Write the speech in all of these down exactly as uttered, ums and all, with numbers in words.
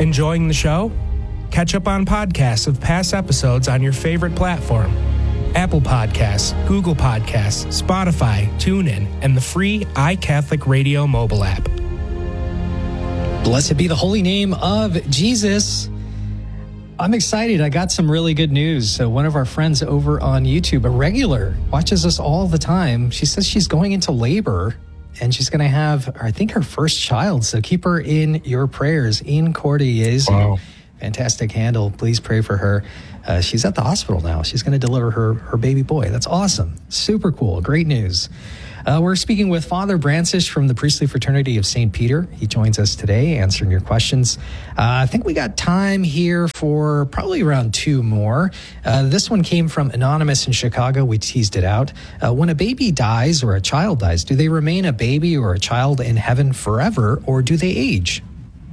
Enjoying the show? Catch up on podcasts of past episodes on your favorite platform. Apple Podcasts, Google Podcasts, Spotify, TuneIn, and the free iCatholic Radio mobile app. Blessed be the holy name of Jesus. I'm excited. I got some really good news. So one of our friends over on YouTube, a regular, watches us all the time. She says she's going into labor and she's going to have, I think, her first child. So keep her in your prayers. In Cordiese. Wow. Fantastic handle. Please pray for her. Uh, she's at the hospital now. She's going to deliver her, her baby boy. That's awesome. Super cool. Great news. Uh, we're speaking with Father Brancisz from the Priestly Fraternity of Saint Peter. He joins us today answering your questions. Uh, I think we got time here for probably around two more. Uh, this one came from Anonymous in Chicago. We teased it out. Uh, when a baby dies or a child dies, do they remain a baby or a child in heaven forever, or do they age?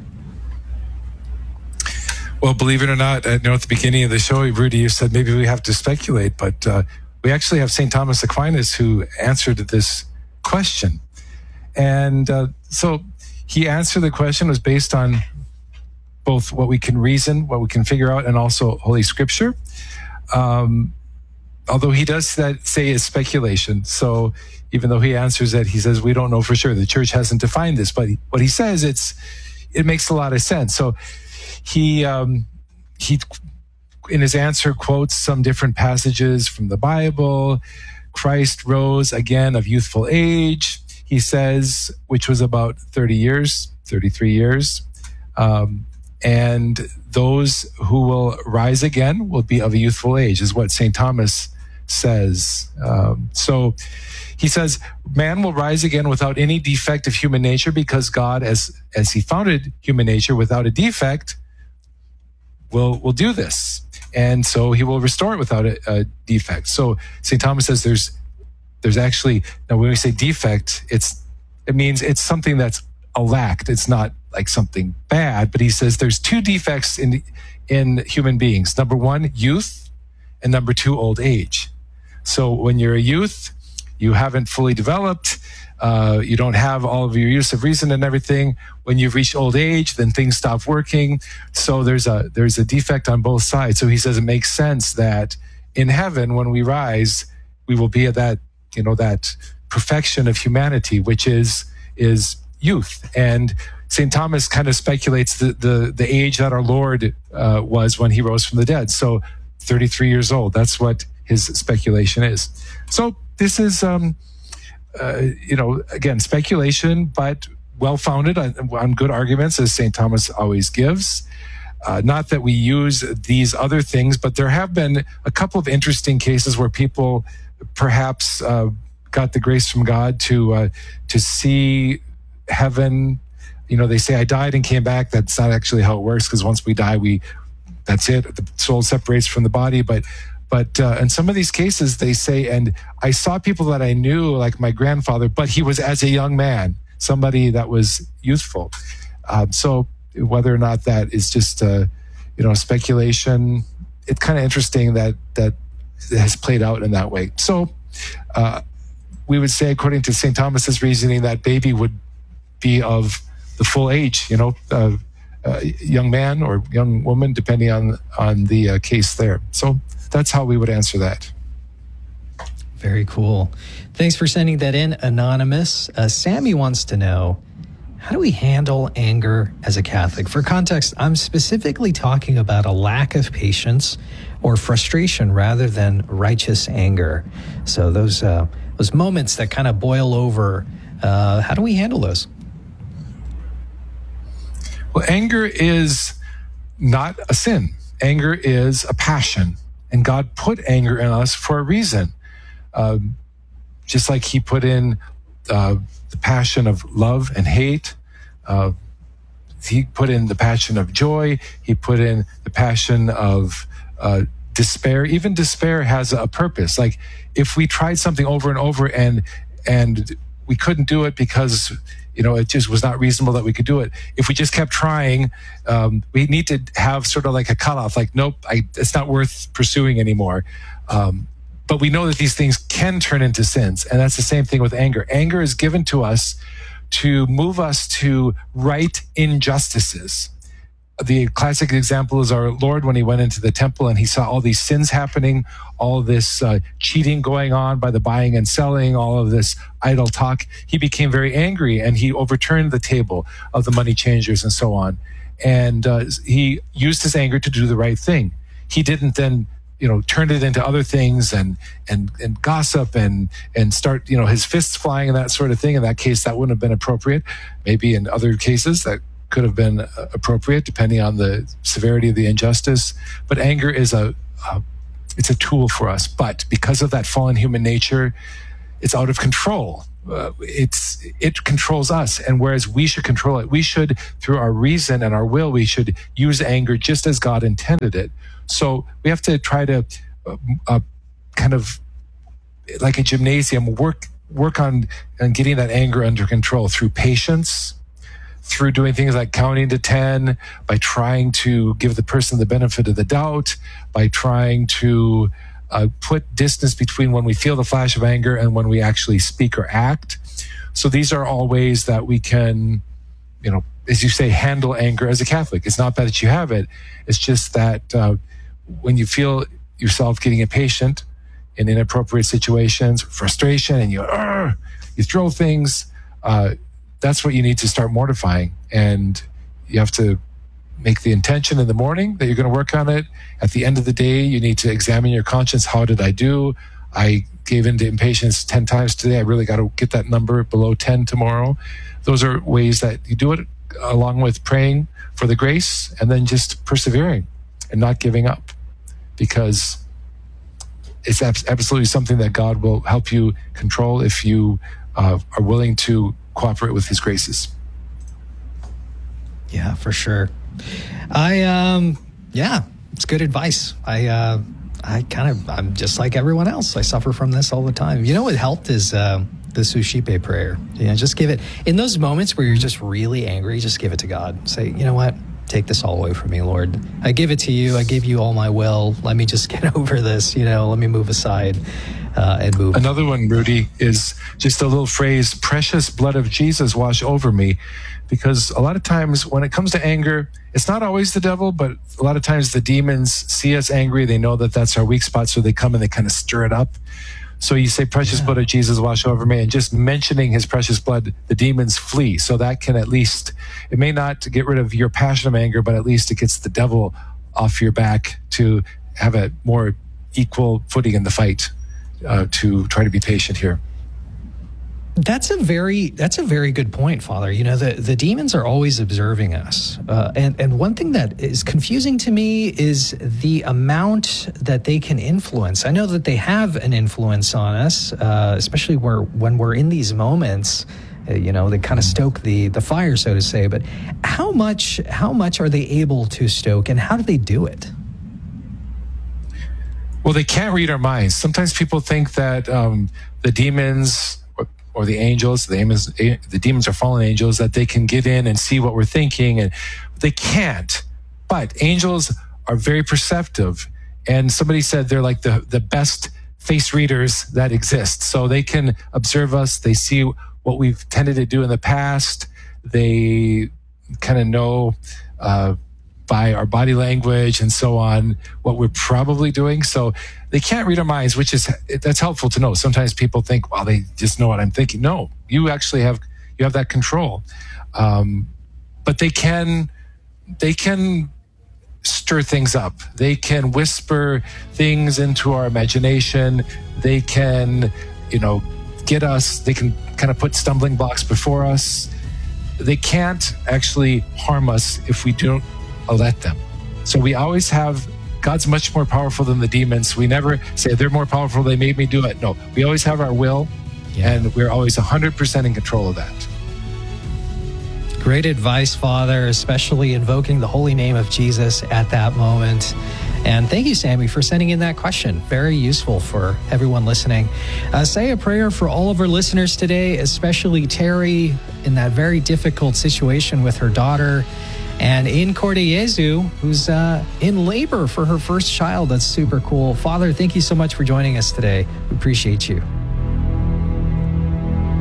Well, believe it or not, you know, at the beginning of the show, Rudy, you said maybe we have to speculate, but uh, we actually have Saint Thomas Aquinas who answered this question. And uh, so he answered the question was based on both what we can reason, what we can figure out, and also Holy Scripture. Um, although he does that say is speculation. So even though he answers that, he says, we don't know for sure. The church hasn't defined this, but what he says, it's it makes a lot of sense. So he um, he in his answer quotes some different passages from the Bible. Christ rose again of youthful age, he says, which was about thirty years, thirty-three years. Um, and those who will rise again will be of a youthful age, is what Saint Thomas says. Um, so he says, man will rise again without any defect of human nature, because God, as as he founded human nature without a defect, will will do this. And so he will restore it without a, a defect. So Saint Thomas says there's there's actually, now when we say defect, it's it means it's something that's a lack. It's not like something bad, but he says there's two defects in in human beings. Number one, youth, and number two, old age. So when you're a youth, you haven't fully developed, uh, you don't have all of your use of reason and everything. When you've reached old age, then things stop working. So there's a there's a defect on both sides. So he says it makes sense that in heaven, when we rise, we will be at that, you know, that perfection of humanity, which is is youth. And Saint Thomas kind of speculates the the, the age that our Lord uh, was when he rose from the dead. So thirty-three years old. That's what his speculation is. So this is, um, uh, you know, again, speculation, but well-founded on, on good arguments, as Saint Thomas always gives. Uh, not that we use these other things, but there have been a couple of interesting cases where people perhaps uh, got the grace from God to uh, to see heaven. You know, they say, I died and came back. That's not actually how it works, because once we die, we that's it. The soul separates from the body. But But uh, in some of these cases, they say, and I saw people that I knew, like my grandfather, but he was as a young man, somebody that was youthful. Um, so whether or not that is just, uh, you know, speculation, it's kind of interesting that that it has played out in that way. So uh, we would say, according to Saint Thomas's reasoning, that baby would be of the full age, you know, uh, uh, young man or young woman, depending on, on the uh, case there. So that's how we would answer that. Very cool. Thanks for sending that in, Anonymous. Uh, Sammy wants to know, how do we handle anger as a Catholic? For context, I'm specifically talking about a lack of patience or frustration rather than righteous anger. So those uh, those moments that kind of boil over, uh, how do we handle those? Well, anger is not a sin. Anger is a passion. And God put anger in us for a reason. Um, just like he put in uh, the passion of love and hate. Uh, he put in the passion of joy. He put in the passion of uh, despair. Even despair has a purpose. Like if we tried something over and over and and we couldn't do it because, you know, it just was not reasonable that we could do it. If we just kept trying, um, we need to have sort of like a cutoff, like, nope, I, it's not worth pursuing anymore. Um, but we know that these things can turn into sins. And that's the same thing with anger. Anger is given to us to move us to right injustices. the classic example is our Lord when he went into the temple and he saw all these sins happening, all this uh, cheating going on by the buying and selling, all of this idle talk. He became very angry and he overturned the table of the money changers and so on. And uh, he used his anger to do the right thing. He didn't then, you know, turn it into other things and and and gossip and and start, you know, his fists flying and that sort of thing. In that case, that wouldn't have been appropriate. Maybe in other cases that could have been appropriate depending on the severity of the injustice. But anger is a, a it's a tool for us. But because of that fallen human nature, it's out of control. Uh, it's it controls us, and whereas we should control it, we should, through our reason and our will, we should use anger just as God intended it. So we have to try to uh, uh, kind of like a gymnasium work work on on getting that anger under control through patience, through doing things like counting to ten, by trying to give the person the benefit of the doubt, by trying to uh, put distance between when we feel the flash of anger and when we actually speak or act. So these are all ways that we can, you know, as you say, handle anger as a Catholic. It's not that you have it. It's just that uh, when you feel yourself getting impatient in inappropriate situations, frustration, and you, uh, you throw things, uh, that's what you need to start mortifying. And you have to make the intention in the morning that you're going to work on it. At the end of the day, you need to examine your conscience. How did I do? I gave in to impatience ten times today. I really got to get that number below ten tomorrow. Those are ways that you do it, along with praying for the grace and then just persevering and not giving up, because it's absolutely something that God will help you control if you uh, are willing to cooperate with his graces. Yeah, for sure. I, um, yeah, it's good advice. I, uh, I kind of, I'm just like everyone else. I suffer from this all the time. You know what helped is, uh, the Suscipe prayer. You know, just give it, in those moments where you're just really angry, just give it to God. Say, you know what? Take this all away from me, Lord. I give it to you. I give you all my will. Let me just get over this, you know, let me move aside uh, and move. Another one, Rudy, is just a little phrase, precious blood of Jesus wash over me. Because a lot of times when it comes to anger, it's not always the devil, but a lot of times the demons see us angry. They know that that's our weak spot, so they come and they kind of stir it up. So you say, precious yeah. blood of Jesus wash over me, and just mentioning his precious blood, the demons flee. So that can at least, it may not get rid of your passion of anger, but at least it gets the devil off your back to have a more equal footing in the fight, uh, to try to be patient here. That's a very that's a very good point, Father. You know, the, the demons are always observing us. Uh, and, and one thing that is confusing to me is the amount that they can influence. I know that they have an influence on us, uh, especially where when we're in these moments, uh, you know, they kind of stoke the, the fire, so to say. But how much how much are they able to stoke, and how do they do it? Well, they can't read our minds. Sometimes people think that um, the demons or the angels, the demons, the demons are fallen angels, that they can get in and see what we're thinking, and they can't. But angels are very perceptive, and somebody said they're like the, the best face readers that exist. So they can observe us, they see what we've tended to do in the past, they kind of know uh, by our body language and so on what we're probably doing. So they can't read our minds, which is, that's helpful to know. Sometimes people think, well, they just know what I'm thinking. No, you actually have, you have that control. Um, but they can, they can stir things up. They can whisper things into our imagination. They can, you know, get us, they can kind of put stumbling blocks before us. They can't actually harm us if we don't let them. So we always have, God's much more powerful than the demons. We never say they're more powerful, they made me do it. No, we always have our will, yeah. and we're always one hundred percent in control of that. Great advice, Father, especially invoking the holy name of Jesus at that moment. And thank you, Sammy, for sending in that question. Very useful for everyone listening. Uh, say a prayer for all of our listeners today, especially Terry in that very difficult situation with her daughter, and in Cordeyezu, who's uh, in labor for her first child. That's super cool. Father, thank you so much for joining us today. We appreciate you.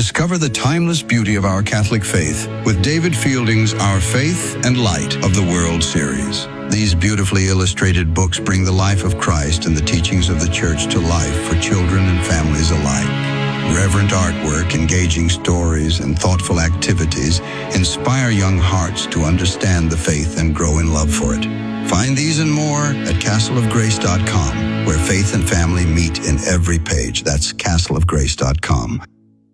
Discover the timeless beauty of our Catholic faith with David Fielding's Our Faith and Light of the World series. These beautifully illustrated books bring the life of Christ and the teachings of the Church to life for children and families alike. Reverent artwork, engaging stories, and thoughtful activities inspire young hearts to understand the faith and grow in love for it. Find these and more at castle of grace dot com, where faith and family meet in every page. That's castle of grace dot com.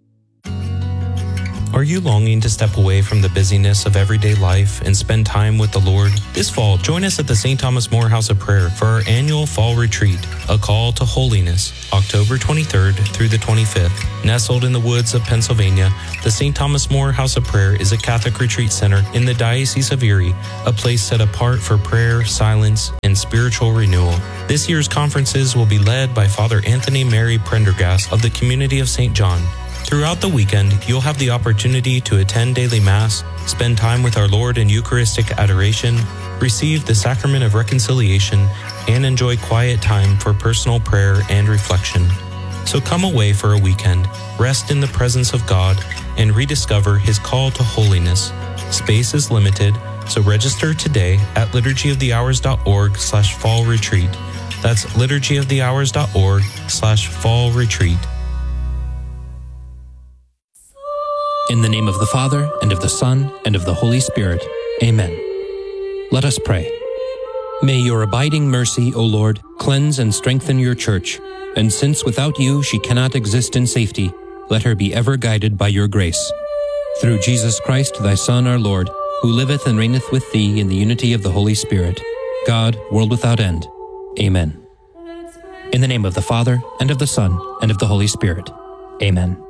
Are you longing to step away from the busyness of everyday life and spend time with the Lord? This fall, join us at the Saint Thomas More House of Prayer for our annual fall retreat, A Call to Holiness, October twenty-third through the twenty-fifth. Nestled in the woods of Pennsylvania, the Saint Thomas More House of Prayer is a Catholic retreat center in the Diocese of Erie, a place set apart for prayer, silence, and spiritual renewal. This year's conferences will be led by Father Anthony Mary Prendergast of the Community of Saint John. Throughout the weekend, you'll have the opportunity to attend daily Mass, spend time with our Lord in Eucharistic adoration, receive the Sacrament of Reconciliation, and enjoy quiet time for personal prayer and reflection. So come away for a weekend, rest in the presence of God, and rediscover His call to holiness. Space is limited, so register today at liturgy of the hours dot org slash fall retreat. That's liturgy of the hours dot org slash fall retreat. In the name of the Father, and of the Son, and of the Holy Spirit. Amen. Let us pray. May your abiding mercy, O Lord, cleanse and strengthen your church, and since without you she cannot exist in safety, let her be ever guided by your grace. Through Jesus Christ, thy Son, our Lord, who liveth and reigneth with thee in the unity of the Holy Spirit, God, world without end. Amen. In the name of the Father, and of the Son, and of the Holy Spirit. Amen.